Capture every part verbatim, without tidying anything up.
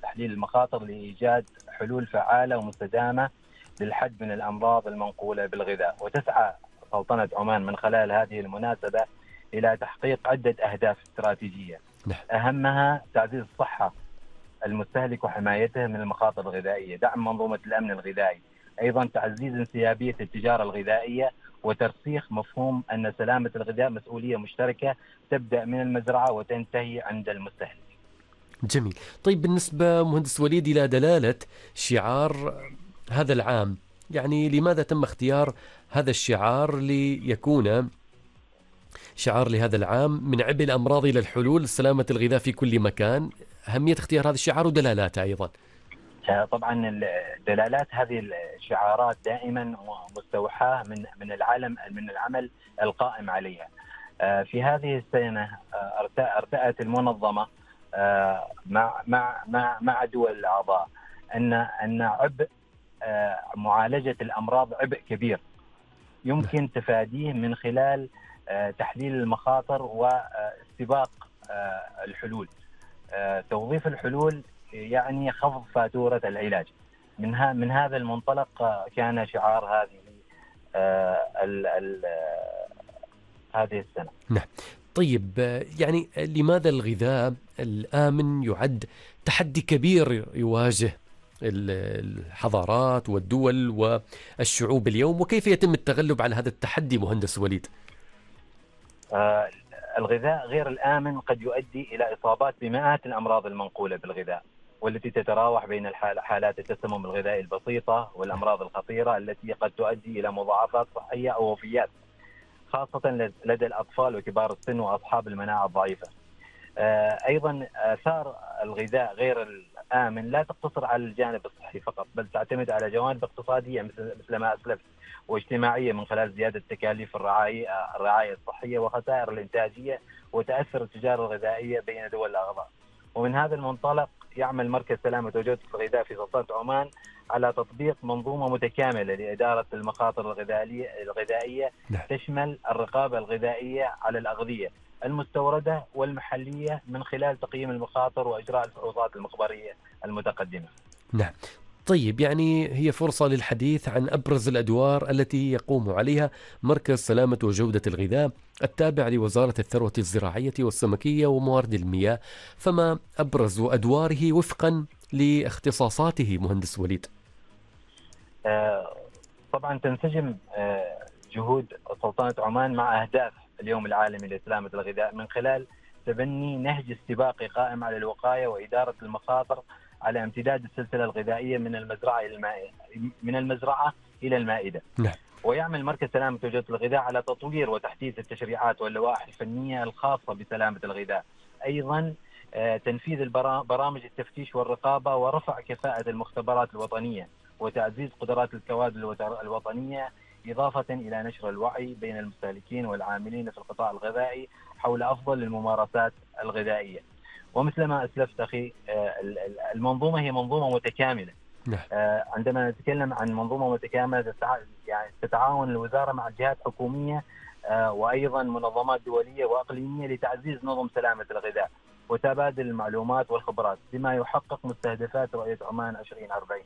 وتحليل المخاطر لإيجاد حلول فعالة ومستدامة للحد من الأمراض المنقولة بالغذاء. وتسعى سلطنة عمان من خلال هذه المناسبة إلى تحقيق عدة أهداف استراتيجية، أهمها تعزيز الصحة المستهلك وحمايته من المخاطر الغذائية، دعم منظومة الأمن الغذائي، أيضا تعزيز انسيابية التجارة الغذائية، وترسيخ مفهوم أن سلامة الغذاء مسؤولية مشتركة تبدأ من المزرعة وتنتهي عند المستهلك. جميل. طيب بالنسبة مهندس وليد إلى دلالة شعار هذا العام، يعني لماذا تم اختيار هذا الشعار ليكون شعار لهذا العام من عبء الأمراض إلى الحلول، سلامة الغذاء في كل مكان؟ أهمية اختيار هذا الشعار ودلالاته أيضا. طبعا دلالات هذه الشعارات دائما مستوحاة من من العالم من العمل القائم عليها. في هذه السنة ارتأت المنظمة مع مع مع مع دول الأعضاء ان ان عبء معالجة الأمراض عبء كبير يمكن تفاديه من خلال تحليل المخاطر واستباق الحلول. توظيف الحلول يعني خفض فاتورة العلاج. من من هذا المنطلق كان شعار هذه ال ال هذه السنة. نعم. طيب يعني لماذا الغذاء الآمن يعد تحدي كبير يواجه الحضارات والدول والشعوب اليوم، وكيف يتم التغلب على هذا التحدي مهندس وليد؟ آه الغذاء غير الآمن قد يؤدي إلى إصابات بمئات الأمراض المنقولة بالغذاء، والتي تتراوح بين حالات التسمم الغذائي البسيطة والأمراض الخطيرة التي قد تؤدي إلى مضاعفات صحية أو وفيات، خاصة لدى الأطفال وكبار السن وأصحاب المناعة الضعيفة. أيضا آثار الغذاء غير الآمن لا تقتصر على الجانب الصحي فقط، بل تعتمد على جوانب اقتصادية مثل ما أسلفت، واجتماعية من خلال زيادة تكاليف الرعاية الرعاية الصحية وخسائر الإنتاجية وتأثر التجارة الغذائية بين دول الأعضاء. ومن هذا المنطلق يعمل مركز سلامة وجودة الغذاء في سلطنة عمان على تطبيق منظومة متكاملة لإدارة المخاطر الغذائية الغذائية تشمل الرقابة الغذائية على الأغذية المستوردة والمحلية من خلال تقييم المخاطر وإجراء الفحوصات المخبرية المتقدمة. نعم. طيب يعني هي فرصة للحديث عن أبرز الأدوار التي يقوم عليها مركز سلامة وجودة الغذاء التابع لوزارة الثروة الزراعية والسمكية وموارد المياه، فما أبرز أدواره وفقا لاختصاصاته مهندس وليد؟ آه طبعا تنسجم آه جهود سلطنة عمان مع أهداف اليوم العالمي لسلامة الغذاء من خلال تبني نهج استباقي قائم على الوقاية وإدارة المخاطر على امتداد السلسلة الغذائية من المزرعة إلى المائدة من المزرعة إلى المائدة. نعم. ويعمل مركز سلامة وجودة الغذاء على تطوير وتحديث التشريعات واللوائح الفنية الخاصة بسلامة الغذاء. أيضا تنفيذ برامج التفتيش والرقابة ورفع كفاءة المختبرات الوطنية وتعزيز قدرات الكوادر الوطنية، إضافة إلى نشر الوعي بين المستهلكين والعاملين في القطاع الغذائي حول أفضل الممارسات الغذائية. ومثل ما أسلفت أخي المنظومة هي منظومة متكاملة. عندما نتكلم عن منظومة متكاملة يعني تتعاون الوزارة مع جهات حكومية وأيضا منظمات دولية وأقليمية لتعزيز نظم سلامة الغذاء وتبادل المعلومات والخبرات بما يحقق مستهدفات رؤية عمان عشرين أربعين.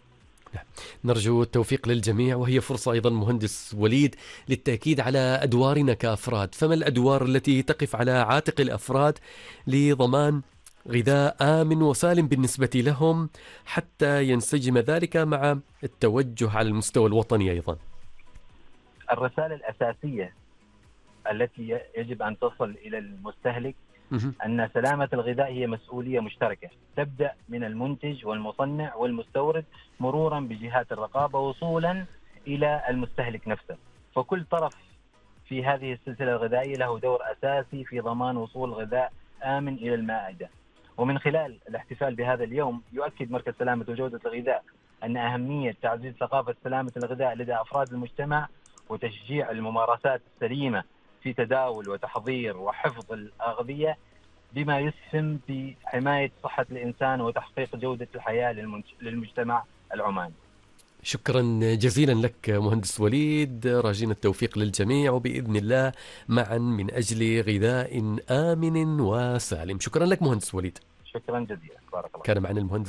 نرجو التوفيق للجميع، وهي فرصة أيضا مهندس وليد للتأكيد على أدوارنا كأفراد. فما الأدوار التي تقف على عاتق الأفراد لضمان غذاء آمن وسالم بالنسبة لهم حتى ينسجم ذلك مع التوجه على المستوى الوطني أيضا؟ الرسالة الأساسية التي يجب أن تصل إلى المستهلك أن سلامة الغذاء هي مسؤولية مشتركة تبدأ من المنتج والمصنع والمستورد مرورا بجهات الرقابة وصولا إلى المستهلك نفسه. فكل طرف في هذه السلسلة الغذائية له دور أساسي في ضمان وصول غذاء آمن إلى المائدة. ومن خلال الاحتفال بهذا اليوم يؤكد مركز سلامة وجودة الغذاء أن أهمية تعزيز ثقافة سلامة الغذاء لدى أفراد المجتمع وتشجيع الممارسات السليمة في تداول وتحضير وحفظ الأغذية بما يسهم في حماية صحة الإنسان وتحقيق جودة الحياة للمجتمع العماني. شكرا جزيلا لك مهندس وليد، راجين التوفيق للجميع وبإذن الله معا من أجل غذاء آمن وسالم. شكرا لك مهندس وليد. شكرا جزيلا، بارك الله. كان معنا المهندس